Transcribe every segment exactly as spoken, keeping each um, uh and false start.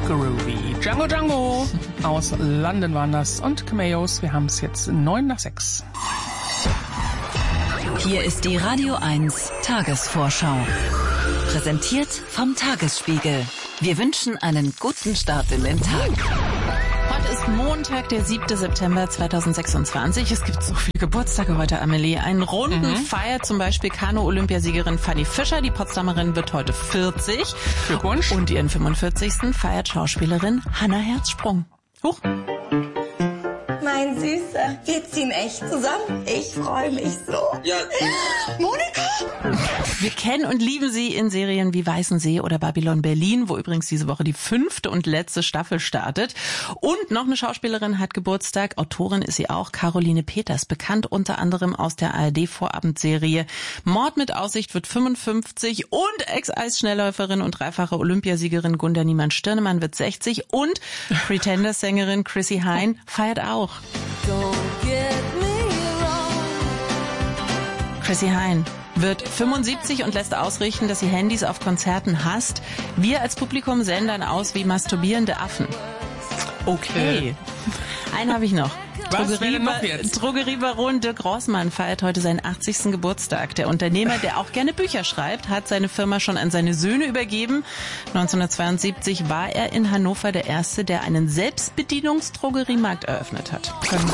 Groovy. Django Django aus London waren das und Cameos. Wir haben es jetzt neun nach sechs. Hier ist die Radio eins Tagesvorschau. Präsentiert vom Tagesspiegel. Wir wünschen einen guten Start in den Tag. Heute ist Montag, der siebte September zweitausendsechsundzwanzig. Es gibt so viele Geburtstage heute, Amelie. Einen runden mhm. feiert zum Beispiel Kanu-Olympiasiegerin Fanny Fischer. Die Potsdamerin wird heute vierzig. Glückwunsch. Und ihren fünfundvierzigsten feiert Schauspielerin Hannah Herzsprung. Huch. Mein Süßer, wir ziehen echt zusammen. Ich freue mich so. Ja. Monika! Wir kennen und lieben sie in Serien wie Weißensee oder Babylon Berlin, wo übrigens diese Woche die fünfte und letzte Staffel startet. Und noch eine Schauspielerin hat Geburtstag. Autorin ist sie auch, Caroline Peters, bekannt unter anderem aus der A R D-Vorabendserie Mord mit Aussicht, wird fünfundfünfzig und Ex-Eisschnellläuferin und dreifache Olympiasiegerin Gunda Niemann-Stirnemann wird sechzig und Pretender-Sängerin Chrissy Hynde feiert auch. Chrissy Hynde wird fünfundsiebzig und lässt ausrichten, dass sie Handys auf Konzerten hasst. Wir als Publikum sehen dann aus wie masturbierende Affen. Okay. Einen habe ich noch. Drogeriebaron Dirk Rossmann feiert heute seinen achtzigsten Geburtstag. Der Unternehmer, der auch gerne Bücher schreibt, hat seine Firma schon an seine Söhne übergeben. neunzehnhundertzweiundsiebzig war er in Hannover der Erste, der einen Selbstbedienungsdrogeriemarkt eröffnet hat.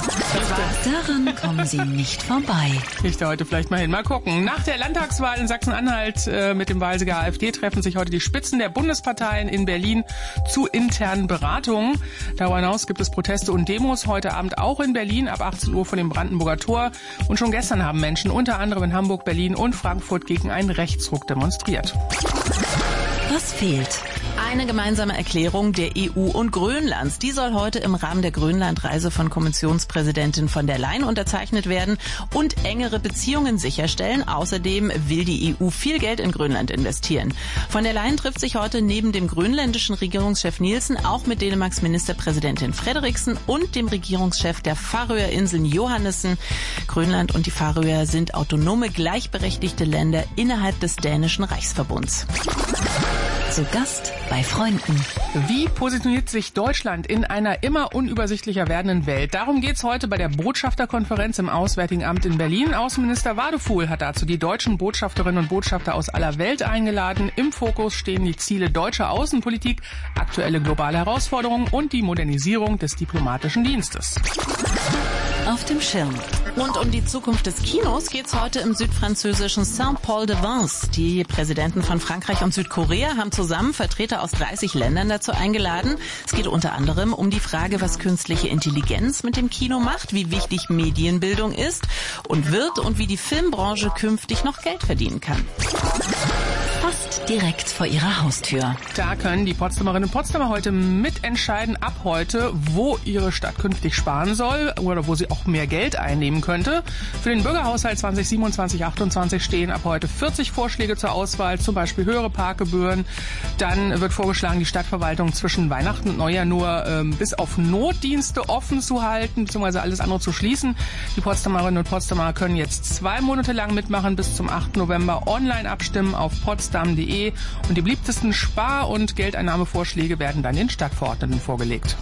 Daran kommen Sie nicht vorbei. Ich da heute vielleicht mal hin. Mal gucken. Nach der Landtagswahl in Sachsen-Anhalt äh, mit dem Wahlsieger AfD treffen sich heute die Spitzen der Bundesparteien in Berlin zu internen Beratungen. Darüber hinaus gibt es Proteste und Demos heute Abend auch in Berlin ab achtzehn Uhr vor dem Brandenburger Tor. Und schon gestern haben Menschen unter anderem in Hamburg, Berlin und Frankfurt gegen einen Rechtsruck demonstriert. Was fehlt? Eine gemeinsame Erklärung der E U und Grönlands. Die soll heute im Rahmen der Grönlandreise von Kommissionspräsidentin von der Leyen unterzeichnet werden und engere Beziehungen sicherstellen. Außerdem will die E U viel Geld in Grönland investieren. Von der Leyen trifft sich heute neben dem grönländischen Regierungschef Nielsen auch mit Dänemarks Ministerpräsidentin Frederiksen und dem Regierungschef der Färöerinseln Johannessen. Grönland und die Färöer sind autonome, gleichberechtigte Länder innerhalb des dänischen Reichsverbunds. Zu Gast bei Freunden. Wie positioniert sich Deutschland in einer immer unübersichtlicher werdenden Welt? Darum geht's heute bei der Botschafterkonferenz im Auswärtigen Amt in Berlin. Außenminister Wadefuhl hat dazu die deutschen Botschafterinnen und Botschafter aus aller Welt eingeladen. Im Fokus stehen die Ziele deutscher Außenpolitik, aktuelle globale Herausforderungen und die Modernisierung des diplomatischen Dienstes. Auf dem Schirm. Und um die Zukunft des Kinos geht's heute im südfranzösischen Saint-Paul-de-Vence. Die Präsidenten von Frankreich und Südkorea haben zusammen Vertreter aus dreißig Ländern dazu eingeladen. Es geht unter anderem um die Frage, was künstliche Intelligenz mit dem Kino macht, wie wichtig Medienbildung ist und wird und wie die Filmbranche künftig noch Geld verdienen kann. Fast direkt vor ihrer Haustür. Da können die Potsdamerinnen und Potsdamer heute mitentscheiden, ab heute, wo ihre Stadt künftig sparen soll oder wo sie auch mehr Geld einnehmen könnte. Für den Bürgerhaushalt zwanzig siebenundzwanzig achtundzwanzig stehen ab heute vierzig Vorschläge zur Auswahl, zum Beispiel höhere Parkgebühren. Dann wird vorgeschlagen, die Stadtverwaltung zwischen Weihnachten und Neujahr nur ähm, bis auf Notdienste offen zu halten, beziehungsweise alles andere zu schließen. Die Potsdamerinnen und Potsdamer können jetzt zwei Monate lang mitmachen, bis zum achten November online abstimmen auf potsdam punkt de und die beliebtesten Spar- und Geldeinnahmevorschläge werden dann den Stadtverordneten vorgelegt.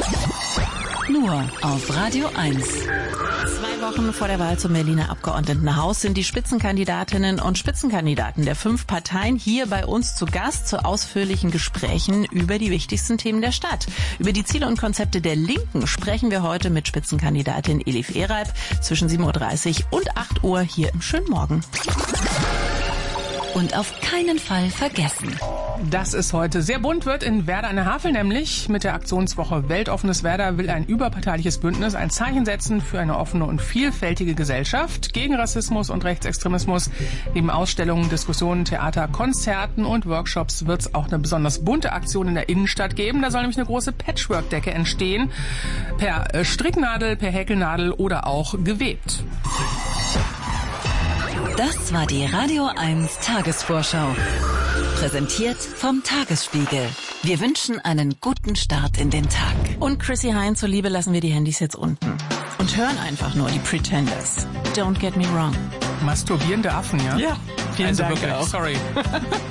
Nur auf Radio eins. Zwei Wochen vor der Wahl zum Berliner Abgeordnetenhaus sind die Spitzenkandidatinnen und Spitzenkandidaten der fünf Parteien hier bei uns zu Gast zu ausführlichen Gesprächen über die wichtigsten Themen der Stadt. Über die Ziele und Konzepte der Linken sprechen wir heute mit Spitzenkandidatin Elif Ereib zwischen sieben Uhr dreißig und acht Uhr hier im Schönen Morgen. Und auf keinen Fall vergessen. Dass es heute sehr bunt wird in Werder an der Havel, nämlich mit der Aktionswoche Weltoffenes Werder will ein überparteiliches Bündnis ein Zeichen setzen für eine offene und vielfältige Gesellschaft gegen Rassismus und Rechtsextremismus. Neben Ausstellungen, Diskussionen, Theater, Konzerten und Workshops wird es auch eine besonders bunte Aktion in der Innenstadt geben. Da soll nämlich eine große Patchwork-Decke entstehen, per Stricknadel, per Häkelnadel oder auch gewebt. Das war die Radio eins Tagesvorschau. Präsentiert vom Tagesspiegel. Wir wünschen einen guten Start in den Tag. Und Chrissy Hynde zuliebe lassen wir die Handys jetzt unten. Und hören einfach nur die Pretenders. Don't get me wrong. Masturbierende Affen, ja? Ja, vielen also Dank wirklich, auch. Sorry.